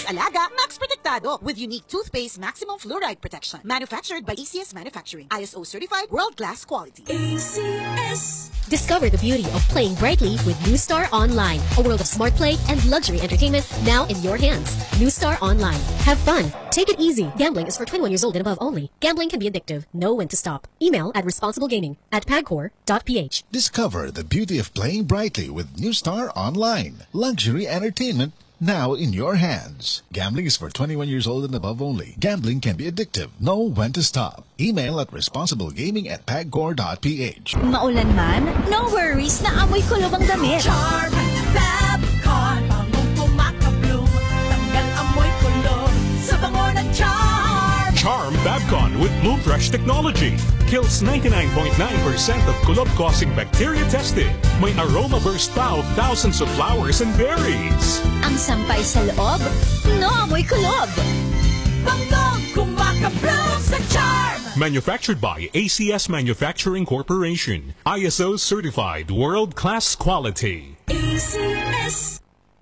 Alaga, Max Protektado with unique toothpaste maximum fluoride protection. Manufactured by ACS Manufacturing. ISO certified world-class quality. ACS. Discover the beauty of playing brightly with New Star Online. A world of smart play and luxury entertainment now in your hands. New Star Online. Have fun. Take it easy. Gambling is for 21 years old and above only. Gambling can be addictive. Know when to stop. Email at responsiblegaming@pagcor.ph. Discover the beauty of playing brightly with New Star Online. Luxury entertainment now in your hands. Gambling is for 21 years old and above only. Gambling can be addictive. Know when to stop. Email at responsiblegaming@pagcor.ph. Maulan man? No worries, na amoy kulob ang damit. Charm Fabcon, bangong kumaka-bloom, tanggal amoy kulob sa bango ng Charm. Charm Fabcon with Bloom Fresh technology kills 99.9% of kulob-causing bacteria tested. May aroma burst pa of thousands of flowers and berries. Ang sampay sa loob, no amoy kulob. Bangong kumaka-bloom sa Charm. Manufactured by ACS Manufacturing Corporation. ISO certified world-class quality. ACS.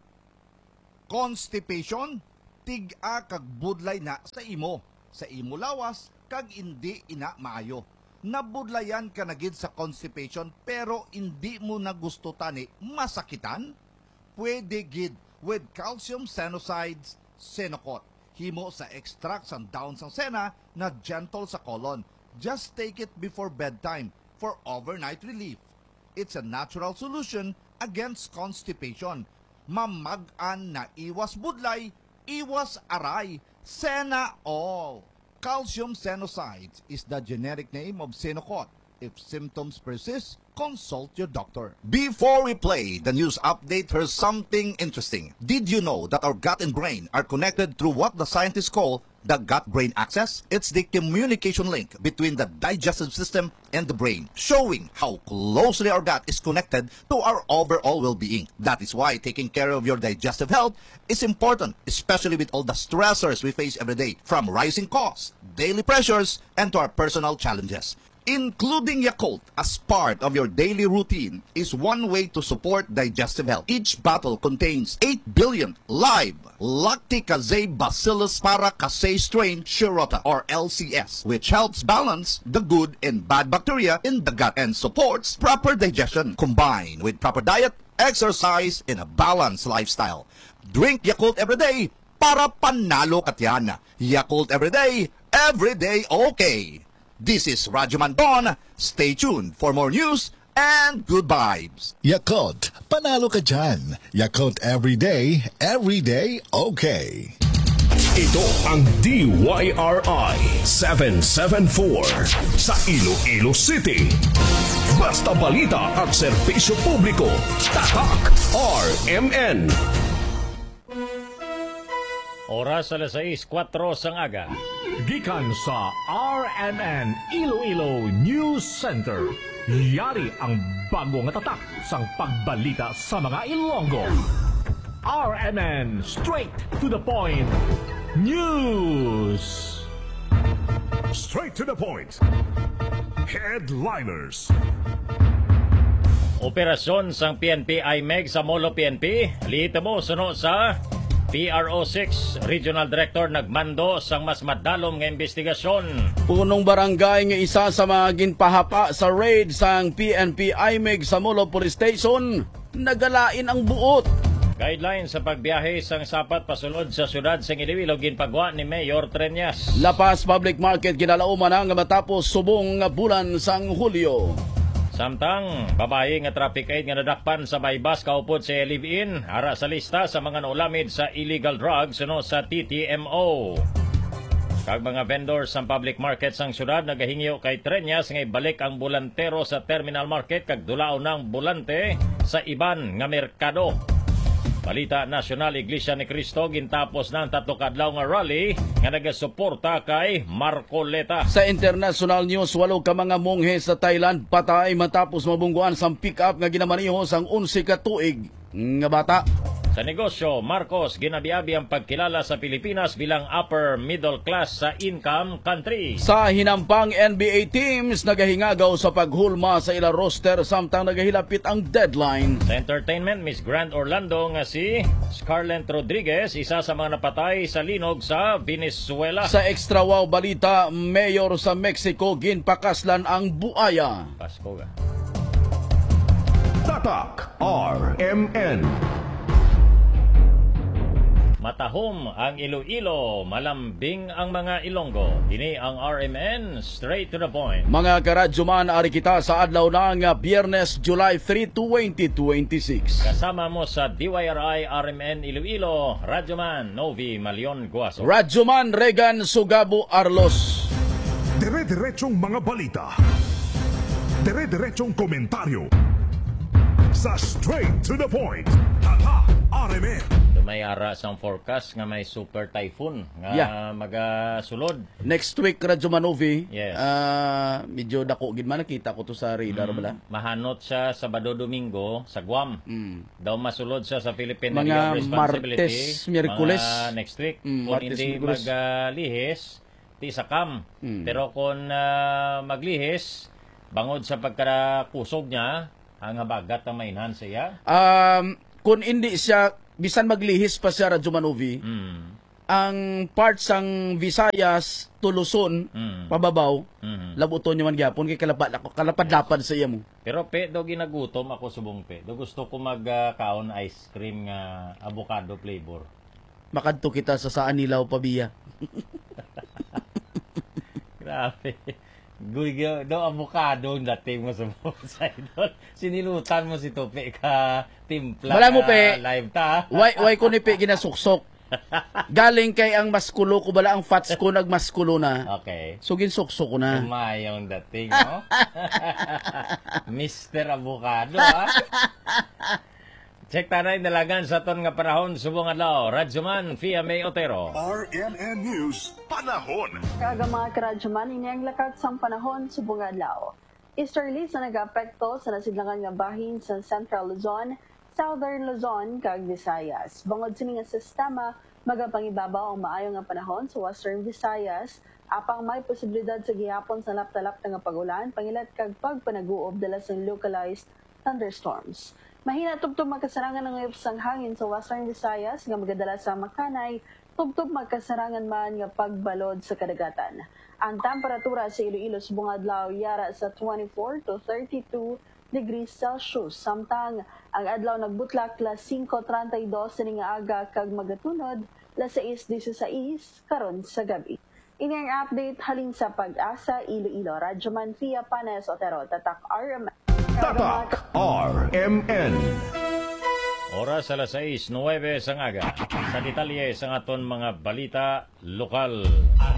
Constipation, tig-a kag budlay na sa imo. Sa imo lawas, kag hindi ina maayo. Nabudlayan ka na gid sa constipation pero hindi mo na gusto tani masakitan? Pwede gid with calcium senosides Senocot. Himo sa extract sa dahon sang sena na gentle sa colon. Just take it before bedtime for overnight relief. It's a natural solution against constipation. Mamag-an na iwas budlay, iwas aray, Sena all. Calcium Senosides is the generic name of Senocot. If symptoms persist, consult your doctor. Before we play the news update, here's something interesting. Did you know that our gut and brain are connected through what the scientists call the gut-brain axis? It's the communication link between the digestive system and the brain, showing how closely our gut is connected to our overall well-being. That is why taking care of your digestive health is important, especially with all the stressors we face every day, from rising costs, daily pressures, and to our personal challenges. Including Yakult as part of your daily routine is one way to support digestive health. Each bottle contains 8 billion live Lacticase-Bacillus paracasei strain Shirota or LCS, which helps balance the good and bad bacteria in the gut and supports proper digestion, combined with proper diet, exercise, and a balanced lifestyle. Drink Yakult every day para panalo ka tiyan. Yakult every day okay. This is Radyo Mandon. Stay tuned for more news and good vibes. Yakult, panalo ka dyan. Yakult every day okay. Ito ang DYRI 774 sa Iloilo City. Basta balita at serbisyo publiko. Tatak RMN. Oras alas 6:04 sang aga. Gikan sa RMN Iloilo News Center. Yari ang bago nga tatak sang pagbalita sa mga Ilonggo. RMN Straight to the Point News. Straight to the point. Headliners. Operasyon sang PNP IMEG sa Molo PNP. Lito mo suno sa PRO6 Regional Director nagmando sang mas madalom nga investigasyon. Punong barangay nga isa sa mga ginpahapa sa raid sang PNP IMEG sa Molo Police Station, nagalain ang buot. Guidelines sa pagbiyahe sang sapat pasulod sa syudad sang Iloilo ginpagwa ni Mayor Treñas. Lapas Public Market ginalauman na nga matapos subong nga bulan sang Hulyo. Samtang, babae nga traffic aid nga nadakpan sa bypass kaupod sa live-in, ara sa lista sa mga naulamid sa illegal drugs suno sa TTMO. Kag mga vendors sa public market sang syudad nagahingyo kay Treñas nga ibalik ang bulantero sa terminal market kag dulao ng bulante sa iban nga merkado. Balita National Iglesia ni Cristo gintapos ng 3 kadlaw nga rally nga nagasuporta kay Marcoleta. Sa international news, 8 ka mga monghe sa Thailand patay matapos mabungguan sang pick-up nga ginamaniho sang 11 ka tuig nga bata. Sa negosyo, Marcos ginabiabi ang pagkilala sa Pilipinas bilang upper middle class sa income country. Sa hinampang NBA teams, nagahingagaw sa paghulma sa ilang roster samtang nagahilapit ang deadline. Sa entertainment, Miss Grand Orlando nga si Scarlett Rodriguez, isa sa mga napatay sa linog sa Venezuela. Sa extra wow balita, mayor sa Mexico ginpakaslan ang buaya. Pasko ga. Tatak RMN. Matahom ang Iloilo, malambing ang mga Ilonggo. Ini ang RMN, straight to the point. Mga karadyoman, ari kita sa adlaw na nga Biyernes, July 3, 2026. Kasama mo sa DYRI RMN Iloilo, Radyoman Novi Malion Guaso. Radyoman Regan Sugabo Arlos. Dire-diretsong mga balita. Dire-diretsong komentaryo. Sa straight to the point. Tatak RMN. May ara sang forecast nga may super typhoon nga magasulod. Next week, Radyo Manovi, Yes. medyo dako gid man nakita ko to sa radar bala. Mahanot siya Sabado Domingo sa Guam. Daw masulod siya sa Philippine Mga Area of Responsibility. Martes, Miyerkules. Mga next week. Kung Martes, hindi Miyerkules. maglihis, ti sa Cam. Pero kung maglihis, bangod sa pagkakusog niya, ang habagat ang mainhan siya. Kung hindi siya bisan maglihis pa siya, Radyo Manovi, ang parts sang Visayas to Luzon pababaw, labuton nyo man gyapon kay kalapad-lapad sa iya mo. Pero pe, do ginagutom ako subong pe. Do gusto ko magkaon ice cream nga avocado flavor. Makadto kita sa saan nilaw pabiya. Grabe. Guyo, do avocado ang dating mo sa idol. Sinilutan mo si Tope ka timpla. Wala mo, pe. Live ta. Why ko ni pe ginasuksok. Galing kay ang maskulo ko bala ang fats ko nagmaskulo na. Okay. So ginsuksok ko na. Umayong dating, no? Mr. Avocado, ha? Check tanay dalagan sa ton nga panahon subong adlaw. Radyoman Fia May Otero. RMN News Panahon. Kaga mga karadyoman, ini ang lakat sang panahon subong adlaw. Easterlies na nag-apekto sa nasidlangan nga bahin sa Central Luzon, Southern Luzon, kag Visayas. Bangod sini nga sistema, magapangibabaw ang maayo nga panahon sa Western Visayas, apang may posibilidad sa gihapon sa laptalap nga pagulan, pangilat kag pagpanaguob dala sa localized thunderstorms. Mahina tubtub magkasarangan ng sang hangin sa Western Visayas nga magadala sa Makanay, tubtub magkasarangan man nga pagbalod sa kadagatan. Ang temperatura sa Iloilo subong adlaw yara sa 24 to 32 degrees Celsius. Samtang ang adlaw nagbutlak la 5:32 sining nga aga kag magatunod la 6:16 karon sa gabi. Ini ang update halin sa Pag-asa Iloilo. Radyoman Fia Panes Otero, Tatak RMN. Tatak RMN. Oras alas 6:09 sang aga. Sa detalye sa aton mga balita lokal.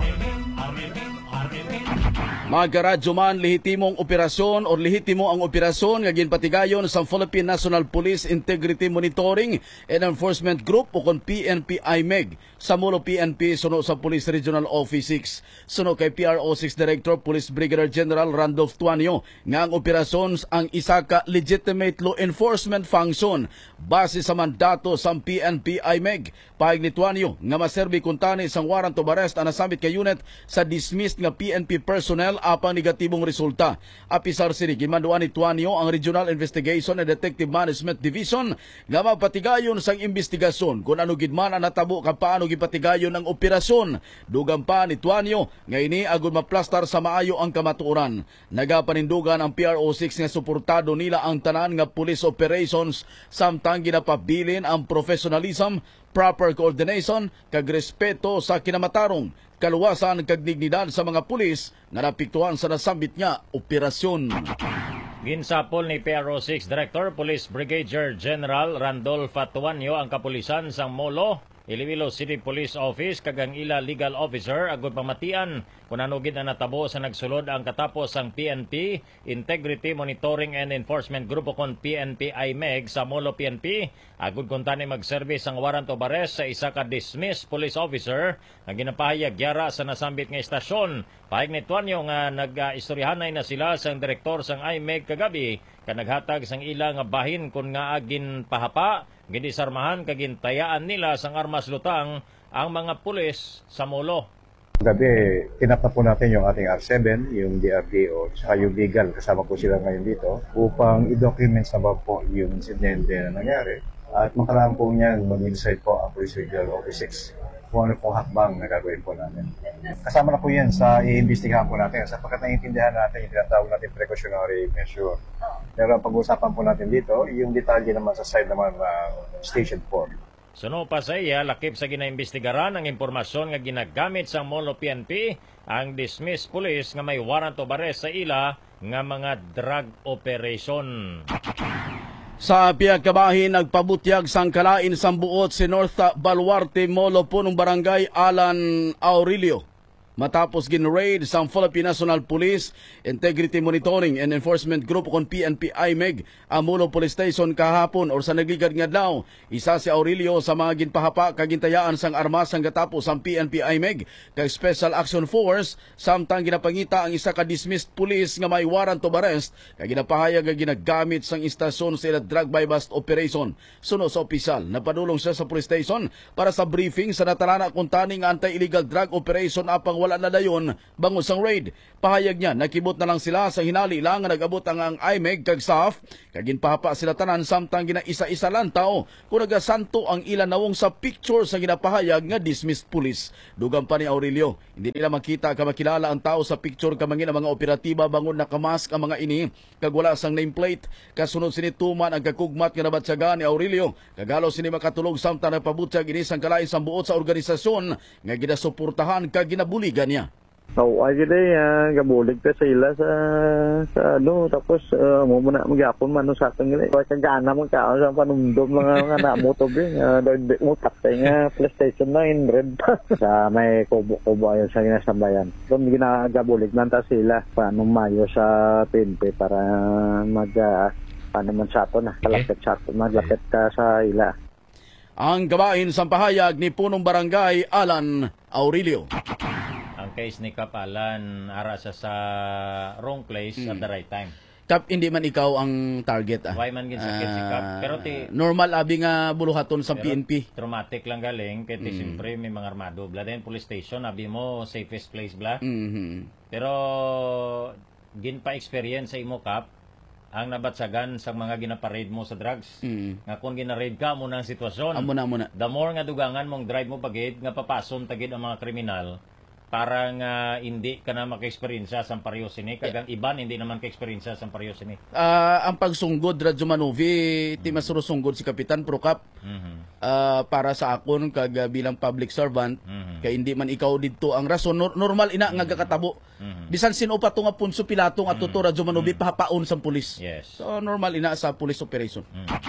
Mga karadyo man, lehitimong operasyon o lehitimo ang operasyon nga ginpatigayon sa Philippine National Police Integrity Monitoring and Enforcement Group o kon PNP-IMEG sa Mulo PNP suno sa Police Regional Office 6. Suno kay PRO6 Director Police Brigadier General Randolph Tuanio nga ang operasyon ang isa ka legitimate law enforcement function base sa mandato sa PNP-IMEG. Paig ni Tuanio nga maserbi kuntani sang warrant of arrest ang nasambit kay unit sa dismissed nga PNP personnel apang negatibong resulta. Apisar sini gimanduan ni Tuanio ang Regional Investigation and Detective Management Division nga magpatigayon sang investigasyon kung ano gid man ang natabo kang paano gipatigayon ang operasyon. Dugang pa ni Tuanio nga ini agud maplastar sa maayo ang kamatuoran. Nagapanindugan ang PRO6 nga suportado nila ang tanan nga police operations samtang ginapabilin ang professionalism, proper coordination kag respeto sa kinamatarong, kaluwasan kag dignidad sa mga pulis nga napiktuhan sa nasambit nga operasyon. Ginsapol ni PRO6 Director Police Brigadier General Randolph Tuanio ang kapulisan sang Molo, Iloilo City Police Office kag ang ila legal officer agud pamatian kung ano gid ang natabo sa nagsulod ang katapos ang PNP Integrity Monitoring and Enforcement Group o kon PNP-IMEG sa Molo PNP agud kuntani mag-service ang warrant of arrest sa isa ka dismissed police officer nga ginapahayag yara sa nasambit nga istasyon. Paig ni Tuanio nga nag-istoryahanay na sila sang direktor sang IMEG kagabi ka naghatag sang ila nga bahin kun nga agin pahapa gidisarmahan kagintayaan nila sang armas lutang ang mga pulis sa molo. Gabi, tinap na po natin yung ating R7, yung DRDO, saka yung legal, kasama po sila ngayon dito, upang i-document sa po yung insidente na nangyari. At makaraan po niyan, mag-decide po ang Police Regional Office 6 kung ano pong hakbang na gagawin po natin. Kasama na po yan sa iimbestigahan po natin sapagkat naiintindihan natin yung tinatawag natin precautionary measure. Pero ang pag-uusapan po natin dito, yung detalye naman sa side naman ng Station 4. Suno pa sa iya, lakip sa ginaimbestigaran ang impormasyon nga ginagamit sa Molo PNP ang dismissed police nga may warrant of arrest sa ila nga mga drug operation. Sa Piag Kabahin, nagpabutyag sang kalain sang buot si North Baluarte Molo punong barangay Alan Aurelio. Matapos gin-raid sa Philippine National Police Integrity Monitoring and Enforcement Group kon PNP-IMEG ang Molo Police Station kahapon or sa nagligad nga daw, isa si Aurelio sa mga ginpahapa kagintayaan sang armas sang gatapos ang PNP-IMEG kay Special Action Force samtang ginapangita ang isa ka dismissed police nga may warrant of arrest kay ginapahayag nga ginagamit sang istasyon sa ila drug buy bust operation. Suno sa opisyal, napadulong siya sa police station para sa briefing sa natalana kung taning anti-illegal drug operation apang wala na dayon bangon sang raid. Pahayag niya, nakibot na lang sila sa hinali lang nga nag-abot ang IMEG kag SAF kag ginpahapa sila tanan samtang ginaisa-isa lang tao kung nagasanto ang ilan nawong sa picture sa ginapahayag nga dismissed police. Dugang pa ni Aurelio, hindi nila makita ka makilala ang tao sa picture kamangin ang mga operatiba bangon nakamask ang mga ini kag wala sang nameplate. Kasunod sini tuman ang kakugmat nga nabatsagan ni Aurelio kagalo sini makatulog samtang nagpabutyag ini sang kalain sang buot sa organisasyon nga ginasuportahan kag ginabuligan niya. Ay gila gabulig pa sila sa tapos mo muna magyapon man sa atin gila. Kagana man ka sa panumdom mga anak mo to mo patay nga PlayStation 9 sa may kubo ayon sa ginasambayan. Doon ginagabulig nanta sila paano mayo sa PNP para paano man sa ato na kalapit sa ato maglapit ka sa ila. Ang gabahin sa pahayag ni punong barangay Alan Aurelio. Ang case ni Kapalan ara sa wrong place at the right time. Kap, hindi man ikaw ang target. Why man ginsakit si Kap? Pero normal abi nga buluhaton sa PNP. Traumatic lang galing kaya siyempre may mga armado. Bla din police station, abi mo safest place bla. Pero ginpa-experience sa imo Kap, ang nabatsagan sa mga ginaparade mo sa drugs. Nga kung ginaraid ka mo ng sitwasyon. Muna. The more nga dugangan mong drive mo pagid, nga papason tagid ang mga kriminal, para nga hindi ka na maka-experience sa pareho sini. Kagang iban, hindi naman ka-experience sa pareho sini. Ang pagsunggod, Radyo Manuvi, ti masurusungod si Kapitan Procap, para sa akon, kag bilang public servant, kay hindi man ikaw dito ang rason. Normal ina nga gakatabo. Bisan sino pa nga punso pilatong at tuto Radyo Manuvi, pahapaon sa pulis. Yes. So normal ina sa police operation.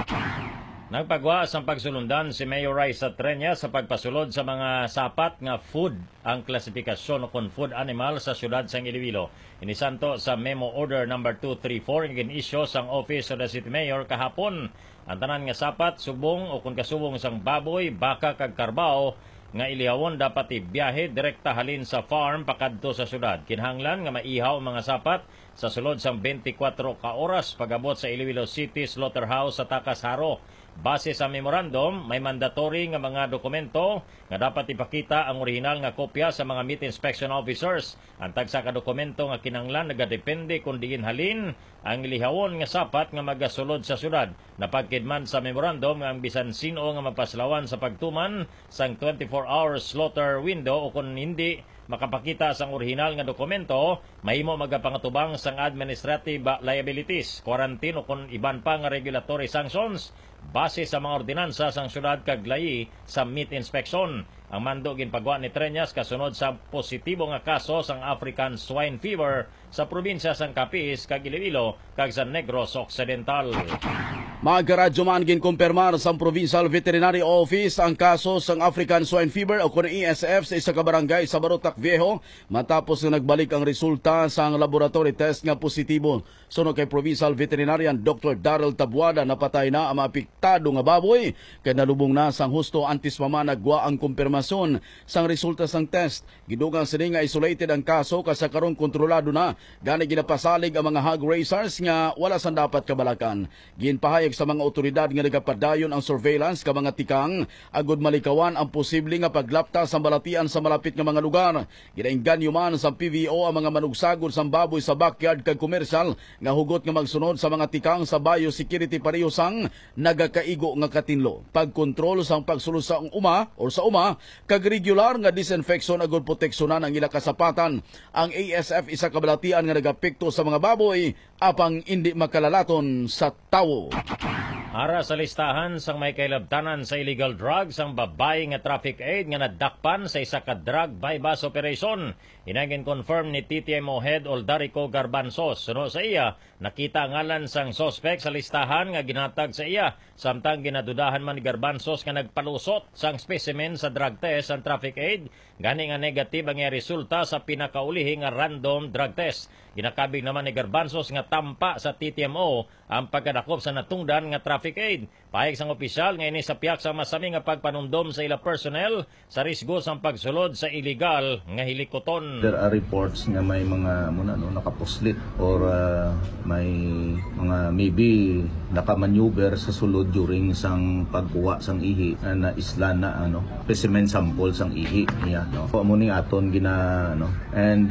Nagpagwaas ang pagsulundan si Mayor Raisa Trenya sa pagpasulod sa mga sapat nga food ang klasifikasyon kon food animal sa syudad sang Iloilo. Inisanto sa Memo Order number 234 nga gin-issue sang Office of the City Mayor kahapon. Ang tanan nga sapat, subong o kung kasubong sang baboy, baka kag karbao nga ilihawon dapat ibiyahe direkta halin sa farm pakadto sa syudad. Kinahanglan nga maihaw ang mga sapat sa sulod sang 24 ka oras pagabot sa Iloilo City Slaughterhouse sa Takas Haro. Base sa memorandum, may mandatory nga mga dokumento nga dapat ipakita ang orihinal nga kopya sa mga meat inspection officers. Ang tagsa ka dokumento nga kinanglan nagadepende kung diin halin ang ilihawon nga sapat nga magasulod sa syudad. Napagkidman sa memorandum nga ang bisan sino nga mapaslawan sa pagtuman sang 24 hours slaughter window o kung hindi makapakita sang orihinal nga dokumento, mahimo magapangatubang sang administrative liabilities, quarantine o kung iban pa nga regulatory sanctions base sa mga ordinansa sang syudad kag layi sa meat inspection. Ang mando ginpagwa ni Treñas kasunod sa positibo nga kaso sang African swine fever sa probinsya sang Capiz kag Iloilo kag sa Negros Occidental. Magaradyo man ginkumpirmar sa Provincial Veterinary Office ang kaso sang African swine fever o kun ESF sa isa ka barangay sa Barotac Viejo matapos na nagbalik ang resulta sang laboratory test nga positibo. Suno kay Provincial Veterinarian Dr. Darrell Tabuada, napatay na ang apektado nga baboy kay nalubong na sang husto antes mama nagwa ang kumpirmasyon sang resulta sang test. Gidugang sini nga isolated ang kaso kasi karon kontrolado na gani ginapasalig ang mga hog raisers nga wala sang dapat kabalakan. Ginpahayag ipahayag sa mga otoridad nga nagapadayon ang surveillance ka mga tikang agud malikawan ang posible nga paglapta sa balatian sa malapit nga mga lugar. Ginaingganyo man sa PVO ang mga manugsagod sa baboy sa backyard kag komersyal nga hugot nga magsunod sa mga tikang sa biosecurity pareho sang nagakaigo nga katinlo. Pagkontrol sang pagsulod sa uma kag regular nga disinfection agud proteksyonan ang ila kasapatan. Ang ASF isa ka balatian nga nagapekto sa mga baboy apang hindi makalalaton sa tawo. Ara sa listahan sang may kailabtanan sa illegal drugs ang babae nga traffic aid nga nadakpan sa isa ka drug bypass operation. Inagin confirm ni TTMO head Oldarico Garbanzos. Suno sa iya, nakita ngalan sang suspect sa listahan nga ginatag sa iya. Samtang ginadudahan man ni Garbanzos nga nagpalusot sang specimen sa drug test ang traffic aid. Gani nga negative ang resulta sa pinakaulihi nga random drug test. Ginakabig naman ni Garbanzos nga tampa sa TTMO ang pagkadakop sa natungdan nga traffic aid. Pahig sang opisyal nga ini sa piyak sa masami nga pagpanundom sa ila personnel sa risgo sang pagsulod sa illegal nga hilikoton. There are reports nga may mga nakapuslit or may mga maybe nakamaneuver sa sulod during sang pagkuha sang ihi na isla na specimen sample sang ihi niya mo ning aton gina and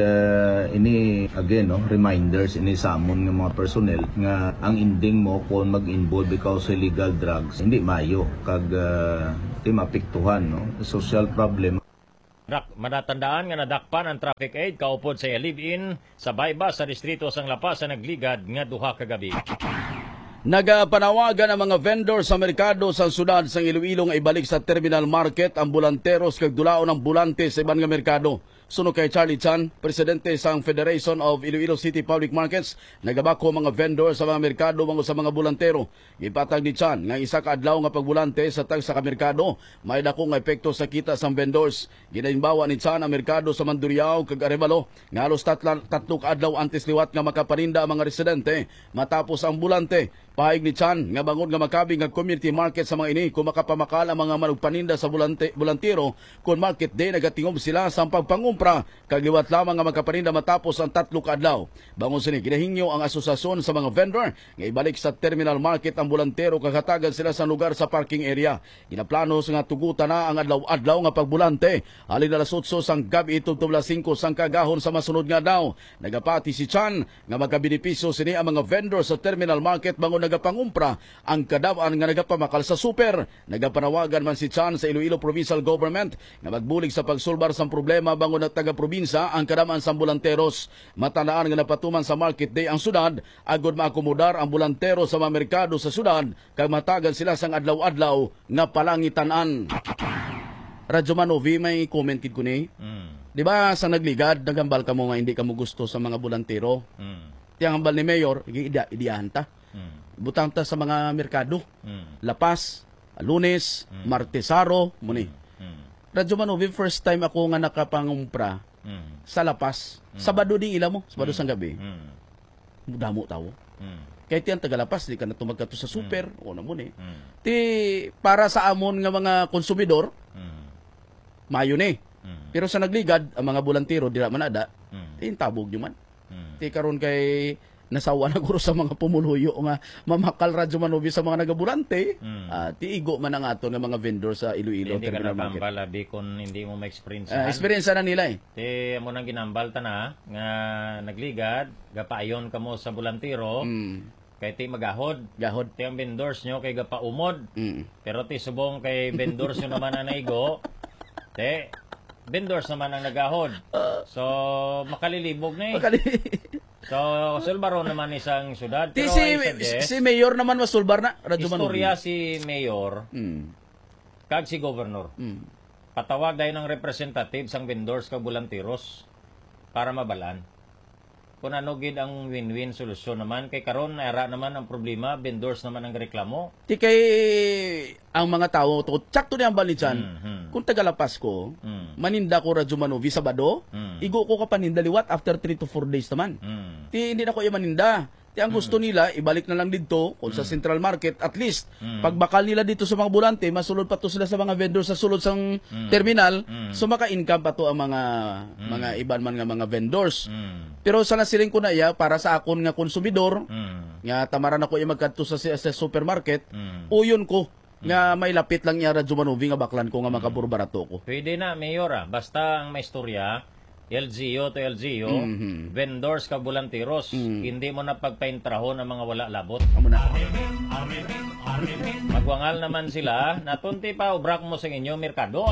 ini again reminders ini samon ng mga personnel nga ang ending mo kung mag-involve because illegal drugs hindi mayo kag di mapiktuhan social problem. Manatandaan nga nadakpan ang traffic aid kaupod sa live-in sa bypass sa distrito sang Lapas sa nagligad nga duha ka gabi. Nagapanawagan ang mga vendor sa merkado sa syudad sang Iloilo nga ibalik sa terminal market ang bulanteros kag dulaon ang bulante sa iban nga merkado. Suno kay Charlie Chan, presidente sang Federation of Iloilo City Public Markets, nagabako mga vendor sa mga merkado bango sa mga bulantero. Gipatag ni Chan nga isa ka adlaw nga pagbulante sa tag sa merkado may dako nga epekto sa kita sang vendors. Ginaimbawa ni Chan ang merkado sa Mandurriao kag Arevalo nga halos tatlo ka adlaw antes liwat nga makaparinda ang mga residente matapos ang bulante. Pahig ni Chan nga bangod nga makabing nga community market sa mga ini kung makapamakal ang mga manugpaninda sa bulantero kung market day nagatingog sila sa pagpangumpra kag liwat lamang nga makaparinda matapos ang tatlo ka adlaw. Bangon sini ginahingyo ang asosasyon sa mga vendor nga ibalik sa terminal market ang bulantero kag hatagan sila sa lugar sa parking area. Ginaplano nga tugutan na ang adlaw-adlaw nga pagbulante halin alas 8 sang gabi tubtob 5 sang kagahon sa masunod nga adlaw. Nagapati si Chan nga magkabenepisyo sini ang mga vendor sa terminal market bangon nagapangumpra ang kadab-an nga nagapamakal sa super. Nagapanawagan man si Chan sa Iloilo Provincial Government nga magbulig sa pagsulbar sa problema bangon na taga-probinsya ang kadam-an sa ambulanteros. Matanaan nga napatuman sa market day ang syudad agud maakomodar ang ambulantero sa mga merkado sa syudad kag matagan sila sang adlaw-adlaw nga palangitan-an. Radyo Manovi, may comment kid ko ni. Di ba sa nagligad nagambal ka mo nga hindi ka mo gusto sa mga bulantero? Tiyang hambal ni Mayor, idiyahan ta. Butang ta sa mga merkado. Lapas, Lunes, Martesaro, muni. Radyo Manovi, first time ako nga nakapangumpra sa Lapas. Sabado ding ila mo, Sabado sang gabi. Damo tao. Kaya tiyang Tagalapas, di ka na tumagkato sa super, o na muni. Ti, para sa amon nga mga konsumidor, mayo ni. Pero sa nagligad, ang mga bulantero, di naman ada, tabog nyo man. Ti karon kay nasawa na guro sa mga pumuluyo nga mamakal Radyo Manovi sa mga nagabulante, tiigo man ang ato ng mga vendor sa Iloilo hindi Terminal ka Market. nakambalabi kung hindi mo ma-experience. Experience na nila eh. Ti mo nang ginambal ta na nga nagligad, gapaayon ka mo sa bulantero. Kay ti magahod. Ti ang vendors nyo kay gapaumod. Pero ti subong kay vendors nyo naman ang naigo. Ti vendors naman ang nagahod. So makalilibog na eh. So sulbaro naman isang syudad. Pero si Mayor naman masulbar na. Radyo Manovi. Istorya si Mayor kag si Governor. Patawag dahil ng representative sang vendors kag bulanteros para mabalan. Kung ano gid ang win-win solusyon naman kay karon naira naman ang problema, vendors naman ang reklamo. Ti kay ang mga tao to tsakto ni ang balitan. Kung Tagalapas ko, maninda ko Radyo Manovi Sabado, igo ko ka paninda liwat after 3 to 4 days naman. Ti hindi na ko maninda. Ti ang gusto nila ibalik na lang dito kung sa Central Market, at least pagbakal nila dito sa mga bulante, masulod pa to sila sa mga vendor sa sulod sang terminal, so maka-income pa to ang mga iban man nga mga vendors. Pero sana siling ko na iya para sa akon nga konsumidor, nga tamaran ako yung magkadto sa supermarket, uyon ko nga may lapit lang niya Radyo Manovi nga baklan ko nga makaburbarato ko. Pwede na, Mayor, basta ang may istorya, LGU to LGU, vendors ka bulanteros, hindi mo na pagpaintrahon ang mga wala labot. Magwangal naman sila, natunti pa ubrak mo sa inyo merkado.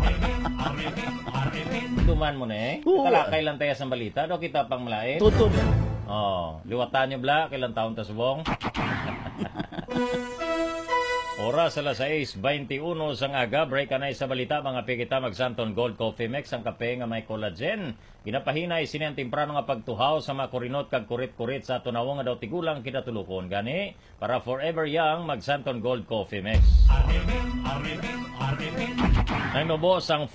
Duman mo na talakay lang tayo sa balita, do kita pang malait. Tutod. Liwatan nyo bla, kailang taon ta subong. Oras alas 6:21 sang aga, break anay sa balita, mga pikita magsanton Gold Coffee Mix, ang kape nga may collagen. Ginapahinay sini ang temprano nga pagtuhaw sa mga kurinot kag kurit-kurit sa tunaw nga daw tigulang kinatulukon. Gani, para forever young, magsanton Gold Coffee Mix. Nangubos ang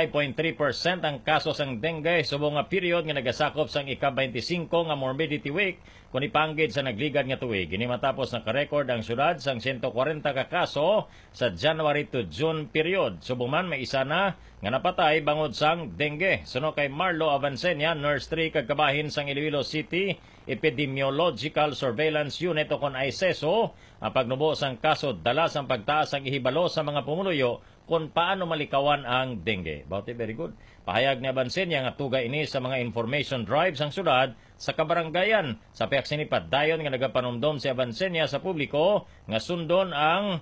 45.3% ang kaso sang dengue subong nga period nga nagasakop sang ika-25 nga morbidity week kung ipanggid sa nagligad nga tuig. Ini matapos nakarecord ang syudad sang 140 ka kaso sa January to June period. Subong man may isa na nga napatay bangod sang dengue. Suno kay Marlo Avancenia, Nurse 3 kagkabahin sang Iloilo City Epidemiological Surveillance Unit o kon ICESO, ang pagnubo sang kaso dala sang pagtaas ang ihibalo sa mga pumuluyo kung paano malikawan ang dengue. Bauti, very good. Pahayag ni Avancenia nga tugay ini sa mga information drives ang syudad sa kabaranggayan. Sa piyak sinipat dayon nga nagapanumdom si Avancenia sa publiko nga sundon ang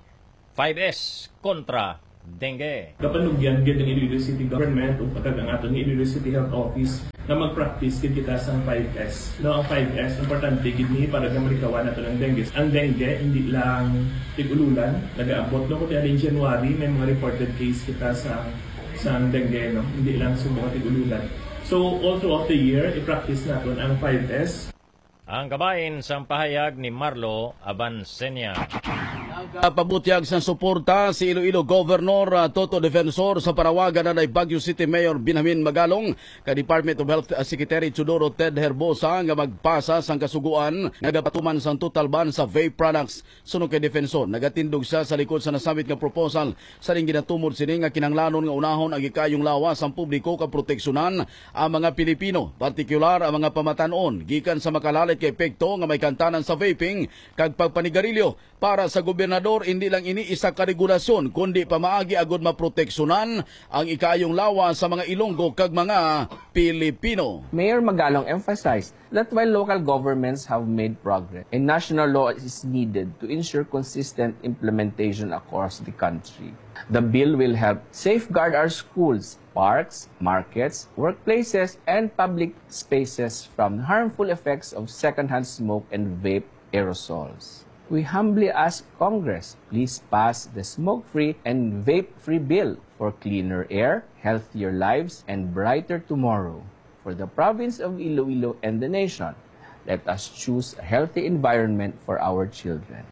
5S kontra dengue. Kapanugyan gid ng Iloilo City Government ug pagkag ang aton Iloilo City Health Office na mag-practice gid kita sa 5S. No, ang 5S importante gid ni para nga malikawan nato ng dengue. Ang dengue hindi lang tig-ululan, nagaabot no kundi in January may mga reported case kita sa dengue, no. Hindi lang sumo tig-ululan. So all throughout the year i-practice naton ang 5S. Ang kabahin sa pahayag ni Marlo Avancenia. Pabutyag sa suporta si Iloilo Governor Toto Defensor sa parawagan na Baguio City Mayor Benjamin Magalong ka Department of Health Secretary Chudoro Ted Herbosa nga magpasa sang kasuguan nagapatuman sang total ban sa vape products. Suno kay Defensor, nagatindog siya sa likod sa nasabit nga proposal sa ring ginatumod sini nga kinanglanon nga unahon ang ikayong lawas ang publiko ka proteksyonan ang mga Pilipino, partikular ang mga pamatanon gikan sa makalalit kay epekto nga may kantanan sa vaping kag pagpanigarilyo. Para sa gobernador, hindi lang ini isa ka regulasyon kundi pamaagi agud maproteksyonan ang ikayong lawas sa mga Ilonggo kag mga Pilipino. Mayor Magalong emphasized that while local governments have made progress, a national law is needed to ensure consistent implementation across the country. The bill will help safeguard our schools, parks, markets, workplaces, and public spaces from harmful effects of secondhand smoke and vape aerosols. We humbly ask Congress, please pass the smoke-free and vape-free bill for cleaner air, healthier lives, and brighter tomorrow. For the province of Iloilo and the nation, let us choose a healthy environment for our children.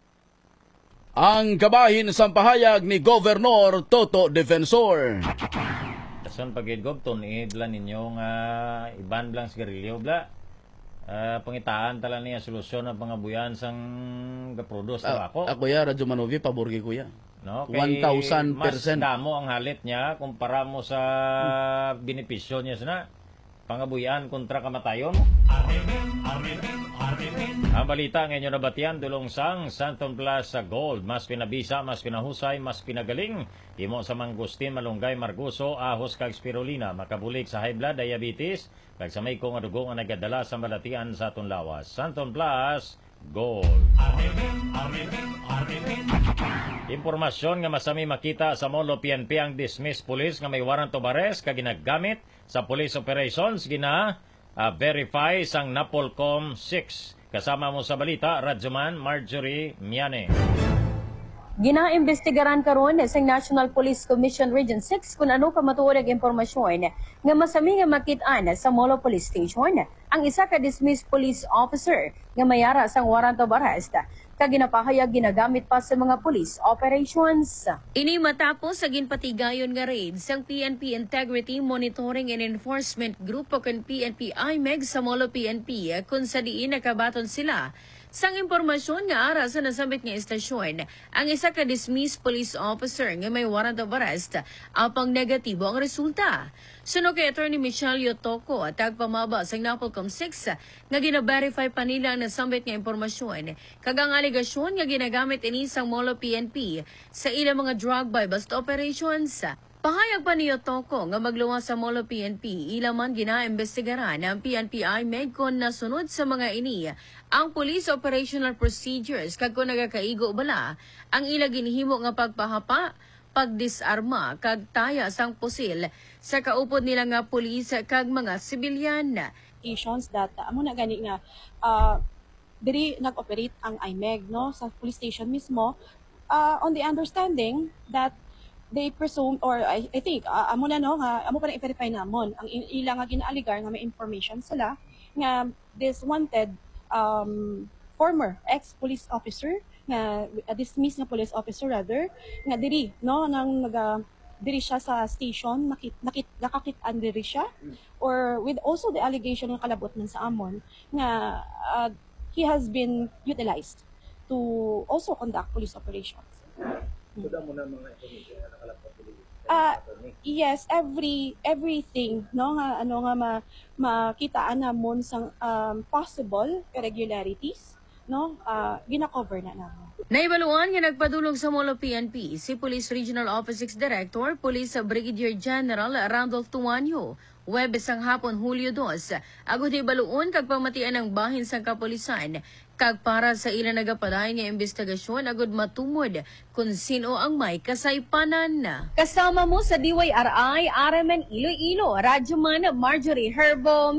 Ang kabahin sa pahayag ni Governor Toto Defensor. Kason pagidgobton, idla ninyo nga iban blang sigarilyo bla. Pangitaan tala niya solusyon ng pangabuyan sang gaproduce ako. Ako ya, Radyo Manovi, paborgi ko ya. No, 1,000%. Mas damo ang halit niya kumpara mo sa benepisyo niya sana. Pangabuyan kontra kamatayon. Ang balita ngayon na batian dulong sang Santon Plaza Gold. Mas pinabisa, mas pinahusay, mas pinagaling. Imo sa Mangustin, Malunggay, Marguso, Ahos kag Spirulina. Makabulig sa high blood, diabetes. Kag sa may kong adugo nga nagadala sa malatian sa aton lawas. Santon Plaza Gold. Impormasyon nga masami makita sa Molo PNP ang dismissed police nga may warrant of arrest kag ginagamit sa police operations verify sang Napolcom 6. Kasama mo sa balita, Radyoman Marjorie Miane. Ginaimbestigaran karon sa National Police Commission Region 6 kung ano ka matuorag impormasyon nga masami nga makitaan sa Molo Police Station ang isa ka dismissed police officer nga mayara sang warrant of arrest kag ginapahayag ginagamit pa sa mga police operations. Ini matapos sa ginpatigayon nga raid sang PNP Integrity Monitoring and Enforcement Group o kan PNP IMEG sa Molo PNP kung sa diin nakabaton sila sang impormasyon nga ara sa nasabit nga istasyon, ang isa ka dismissed police officer nga may warrant of arrest apang negatibo ang resulta. Suno kay Attorney Michelle Yotoko at tagpamaba sa Napolcom 6 nga gina-verify pa nila ang nasabit nga impormasyon kag ang aligasyon nga ginagamit ini sang Molo PNP sa ilang mga drug buy bust operations. Pahayag pa ni Yotoko nga magluwas sa Molo PNP, ilaman gina-imbestigaran ng PNP IMEG kung nasunod sa mga ini ang police operational procedures kag kung nagakaigo bala ang ila ginhimo nga pagpahapa, pagdisarma kag taya sang pusil sa kaupod nila nga pulis kag mga sibilyan. That amo na gani nga diri nag-operate ang IMEG no sa police station mismo on the understanding that they presume or I think amo na no nga amo pa na i-verify namon ang ilang nga ginaaligar nga may information sila nga this wanted former ex-police officer nga dismissed nga police officer rather nga diri no nang diri siya sa station nakakit-an diri siya or with also the allegation ng kalabot man sa amon nga he has been utilized to also conduct police operations. Mo na mga information na nakalapot yes, everything no nga ano nga makitaan namon sang possible irregularities no gina-cover na namon. Naibaluan nga nagpadulong sa Molo PNP si Police Regional Office 6 Director Police Brigadier General Randolph Tuanyo. Webes ang hapon Hulyo 2, agud ibaluon kag pamatian ng bahin sang kapulisan kag para sa ilang nagapadayon nga investigasyon agud matumod kung sino ang may kasaypanan. Kasama mo sa DYRI RMN Iloilo, Radyo Man Marjorie Herbo.